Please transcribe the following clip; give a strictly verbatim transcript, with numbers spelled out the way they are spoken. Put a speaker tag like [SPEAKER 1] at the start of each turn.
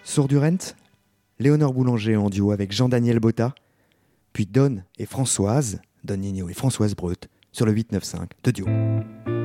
[SPEAKER 1] Sourd du Rent, Léonore Boulanger en duo avec Jean-Daniel Botta, puis Don et Françoise, Don Nino et Françoise Breut, sur le huit neuf cinq de Dio.